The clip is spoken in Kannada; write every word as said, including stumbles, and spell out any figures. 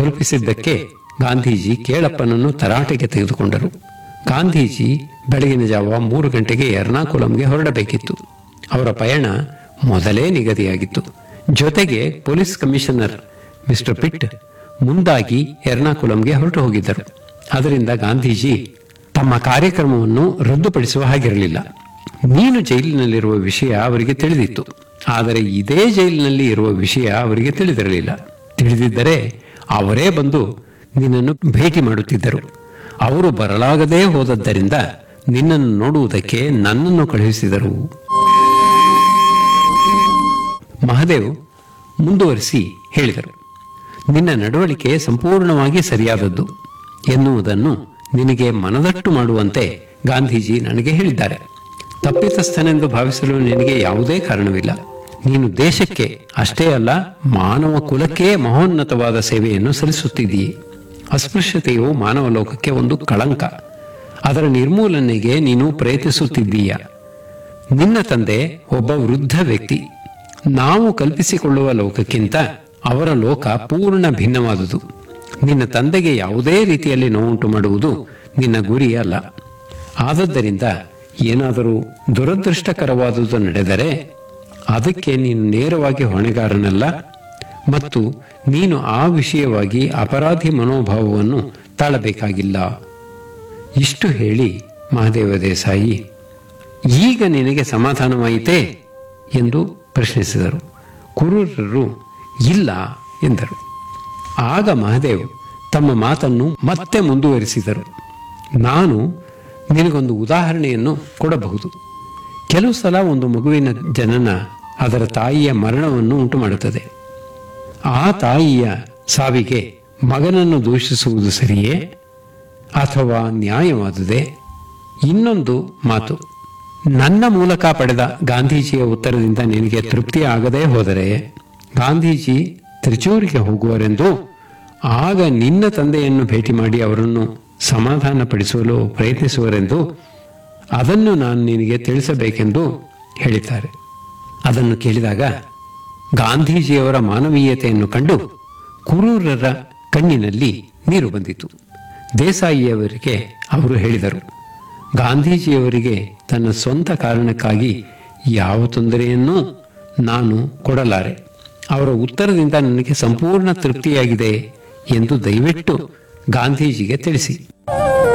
ತಲುಪಿಸಿದ್ದಕ್ಕೆ ಗಾಂಧೀಜಿ ಕೇಳಪ್ಪನನ್ನು ತರಾಟೆಗೆ ತೆಗೆದುಕೊಂಡರು. ಗಾಂಧೀಜಿ ಬೆಳಗಿನ ಜಾವ ಮೂರು ಗಂಟೆಗೆ ಎರ್ನಾಕುಲಂಗೆ ಹೊರಡಬೇಕಿತ್ತು. ಅವರ ಪಯಣ ಮೊದಲೇ ನಿಗದಿಯಾಗಿತ್ತು. ಜೊತೆಗೆ ಪೊಲೀಸ್ ಕಮಿಷನರ್ ಮಿಸ್ಟರ್ ಪಿಟ್ ಮುಂದಾಗಿ ಎರ್ನಾಕುಲಂಗೆ ಹೊರಟು ಹೋಗಿದ್ದರು. ಅದರಿಂದ ಗಾಂಧೀಜಿ ತಮ್ಮ ಕಾರ್ಯಕ್ರಮವನ್ನು ರದ್ದುಪಡಿಸುವ ಹಾಗಿರಲಿಲ್ಲ. ನೀನು ಜೈಲಿನಲ್ಲಿರುವ ವಿಷಯ ಅವರಿಗೆ ತಿಳಿದಿತ್ತು, ಆದರೆ ಇದೇ ಜೈಲಿನಲ್ಲಿ ಇರುವ ವಿಷಯ ಅವರಿಗೆ ತಿಳಿದಿರಲಿಲ್ಲ. ತಿಳಿದಿದ್ದರೆ ಅವರೇ ಬಂದು ನಿನ್ನನ್ನು ಭೇಟಿ ಮಾಡುತ್ತಿದ್ದರು. ಅವರು ಬರಲಾಗದೇ ಹೋದದ್ದರಿಂದ ನಿನ್ನನ್ನು ನೋಡುವುದಕ್ಕೆ ನನ್ನನ್ನು ಕಳುಹಿಸಿದರು. ಮಹದೇವ್ ಮುಂದುವರಿಸಿ ಹೇಳಿದರು, ನಿನ್ನ ನಡವಳಿಕೆ ಸಂಪೂರ್ಣವಾಗಿ ಸರಿಯಾದದ್ದು ಎನ್ನುವುದನ್ನು ನಿನಗೆ ಮನದಟ್ಟು ಮಾಡುವಂತೆ ಗಾಂಧೀಜಿ ನನಗೆ ಹೇಳಿದ್ದಾರೆ. ತಪ್ಪಿತಸ್ಥನೆಂದು ಭಾವಿಸಲು ನಿನಗೆ ಯಾವುದೇ ಕಾರಣವಿಲ್ಲ. ನೀನು ದೇಶಕ್ಕೆ ಅಷ್ಟೇ ಅಲ್ಲ, ಮಾನವ ಕುಲಕ್ಕೆ ಮಹೋನ್ನತವಾದ ಸೇವೆಯನ್ನು ಸಲ್ಲಿಸುತ್ತಿದ್ದೀಯೆ. ಅಸ್ಪೃಶ್ಯತೆಯು ಮಾನವ ಲೋಕಕ್ಕೆ ಒಂದು ಕಳಂಕ. ಅದರ ನಿರ್ಮೂಲನೆಗೆ ನೀನು ಪ್ರಯತ್ನಿಸುತ್ತಿದ್ದೀಯ. ನಿನ್ನ ತಂದೆ ಒಬ್ಬ ವೃದ್ಧ ವ್ಯಕ್ತಿ. ನಾವು ಕಲ್ಪಿಸಿಕೊಳ್ಳುವ ಲೋಕಕ್ಕಿಂತ ಅವರ ಲೋಕ ಪೂರ್ಣ ಭಿನ್ನವಾದುದು. ನಿನ್ನ ತಂದೆಗೆ ಯಾವುದೇ ರೀತಿಯಲ್ಲಿ ನೋವುಂಟು ಮಾಡುವುದು ನಿನ್ನ ಗುರಿ ಅಲ್ಲ. ಆದದ್ದರಿಂದ ಏನಾದರೂ ದುರದೃಷ್ಟಕರವಾದುದು ನಡೆದರೆ ಅದಕ್ಕೆ ನೀನು ನೇರವಾಗಿ ಹೊಣೆಗಾರನಲ್ಲ ಮತ್ತು ನೀನು ಆ ವಿಷಯವಾಗಿ ಅಪರಾಧಿ ಮನೋಭಾವವನ್ನು ತಾಳಬೇಕಾಗಿಲ್ಲ. ಇಷ್ಟು ಹೇಳಿ ಮಹಾದೇವ ದೇಸಾಯಿ, ಈಗ ನಿನಗೆ ಸಮಾಧಾನವಾಯಿತೇ ಎಂದು ಪ್ರಶ್ನಿಸಿದರು. ಕುರೂರರು ಇಲ್ಲ ಎಂದರು. ಆಗ ಮಹದೇವ್ ತಮ್ಮ ಮಾತನ್ನು ಮತ್ತೆ ಮುಂದುವರಿಸಿದರು. ನಾನು ನಿನಗೊಂದು ಉದಾಹರಣೆಯನ್ನು ಕೊಡಬಹುದು. ಕೆಲವು ಸಲ ಒಂದು ಮಗುವಿನ ಜನನ ಅದರ ತಾಯಿಯ ಮರಣವನ್ನು ಉಂಟು ಮಾಡುತ್ತದೆ. ಆ ತಾಯಿಯ ಸಾವಿಗೆ ಮಗನನ್ನು ದೂಷಿಸುವುದು ಸರಿಯೇ ಅಥವಾ ನ್ಯಾಯವಾದುದೇ? ಇನ್ನೊಂದು ಮಾತು, ನನ್ನ ಮೂಲಕ ಪಡೆದ ಗಾಂಧೀಜಿಯ ಉತ್ತರದಿಂದ ನಿನಗೆ ತೃಪ್ತಿ ಆಗದೇ ಹೋದರೆ ಗಾಂಧೀಜಿ ತ್ರಿಚೂರಿಗೆ ಹೋಗುವರೆಂದು, ಆಗ ನಿನ್ನ ತಂದೆಯನ್ನು ಭೇಟಿ ಮಾಡಿ ಅವರನ್ನು ಸಮಾಧಾನ ಪಡಿಸಲು ಪ್ರಯತ್ನಿಸುವರೆಂದು ಅದನ್ನು ನಾನು ನಿನಗೆ ತಿಳಿಸಬೇಕೆಂದು ಹೇಳಿದ್ದಾರೆ. ಅದನ್ನು ಕೇಳಿದಾಗ ಗಾಂಧೀಜಿಯವರ ಮಾನವೀಯತೆಯನ್ನು ಕಂಡು ಕುರೂರರ ಕಣ್ಣಿನಲ್ಲಿ ನೀರು ಬಂದಿತು. ದೇಸಾಯಿಯವರಿಗೆ ಅವರು ಹೇಳಿದರು, ಗಾಂಧೀಜಿಯವರಿಗೆ ತನ್ನ ಸ್ವಂತ ಕಾರಣಕ್ಕಾಗಿ ಯಾವ ತೊಂದರೆಯನ್ನೂ ನಾನು ಕೊಡಲಾರೆ. ಅವರ ಉತ್ತರದಿಂದ ನನಗೆ ಸಂಪೂರ್ಣ ತೃಪ್ತಿಯಾಗಿದೆ ಎಂದು ದಯವಿಟ್ಟು ಗಾಂಧೀಜಿಗೆ ತಿಳಿಸಿ.